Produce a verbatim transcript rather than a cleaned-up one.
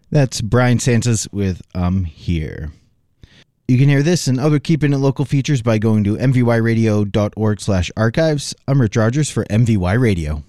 That's Brian Santos with I'm Here. You can hear this and other Keeping It Local features by going to m v y radio dot org slash archives. I'm Rich Rogers for M V Y Radio.